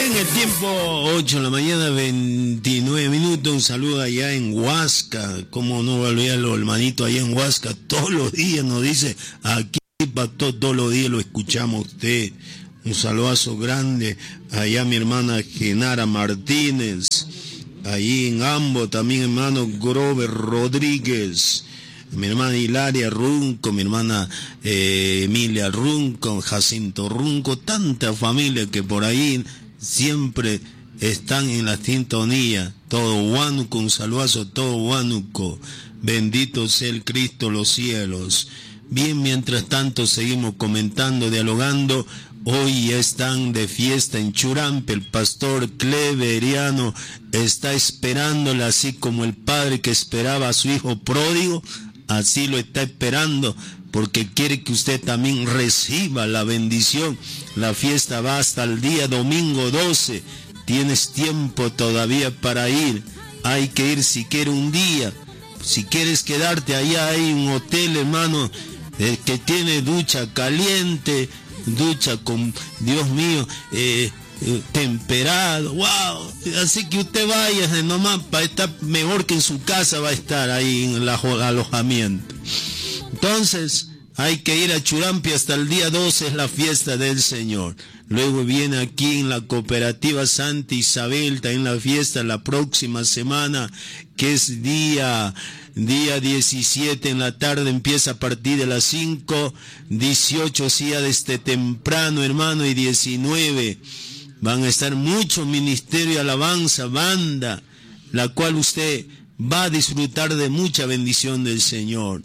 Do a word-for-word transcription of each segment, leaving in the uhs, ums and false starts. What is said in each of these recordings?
Bien, el tiempo ocho de la mañana, veintinueve minutos. Un saludo allá en Huasca. Cómo no volver a los hermanitos allá en Huasca. Todos los días nos dice, aquí pastor, todos los días lo escuchamos a usted. Un saludazo grande allá mi hermana Genara Martínez. Ahí en Ambo también hermano Grover Rodríguez. Mi hermana Hilaria Runco, mi hermana eh, Emilia Runco, Jacinto Runco, tanta familia que por ahí siempre están en la sintonía. Todo Huánuco, un saludazo a todo Huánuco. Bendito sea el Cristo los cielos. Bien, mientras tanto seguimos comentando, dialogando. Hoy ya están de fiesta en Churampe. El pastor Cleveriano está esperándole, así como el padre que esperaba a su hijo pródigo. Así lo está esperando, porque quiere que usted también reciba la bendición. La fiesta va hasta el día domingo doce. Tienes tiempo todavía para ir. Hay que ir si quiere un día. Si quieres quedarte allá, hay un hotel, hermano, eh, que tiene ducha caliente, ducha con, Dios mío, eh, eh, temperado, wow. Así que usted vaya nomás, para estar mejor que en su casa va a estar ahí en el alojamiento. Entonces, hay que ir a Churampi hasta el día doce, es la fiesta del Señor. Luego viene aquí en la cooperativa Santa Isabel, también la fiesta la próxima semana, que es día, día diecisiete en la tarde, empieza a partir de las cinco, dieciocho días desde temprano, hermano, y diecinueve. Van a estar mucho ministerio y alabanza, banda, la cual usted va a disfrutar de mucha bendición del Señor.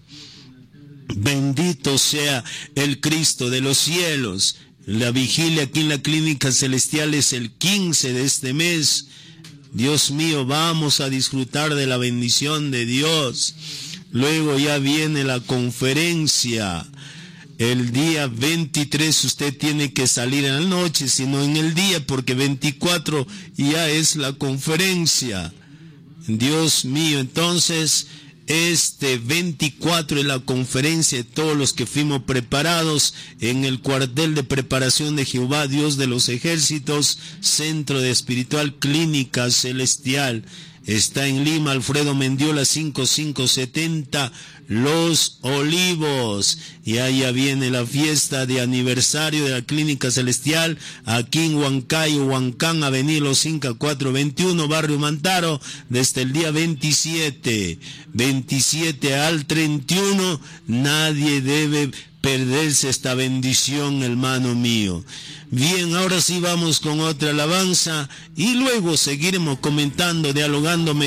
Bendito sea el Cristo de los cielos. La vigilia aquí en la Clínica Celestial es el quince de este mes. Dios mío, vamos a disfrutar de la bendición de Dios. Luego ya viene la conferencia. El día veintitrés usted tiene que salir en la noche, sino en el día, porque veinticuatro ya es la conferencia. Dios mío, entonces este veinticuatro es la conferencia de todos los que fuimos preparados en el cuartel de preparación de Jehová, Dios de los ejércitos, Centro de Espiritual Clínica Celestial. Está en Lima, Alfredo Mendiola cinco cinco setenta, Los Olivos. Y allá viene la fiesta de aniversario de la Clínica Celestial, aquí en Huancayo, Huancán, Avenida Los Incas cuatrocientos veintiuno, Barrio Mantaro, desde el día veintisiete, veintisiete al treinta y uno. Nadie debe perderse esta bendición, hermano mío. Bien, ahora sí vamos con otra alabanza y luego seguiremos comentando, dialogando.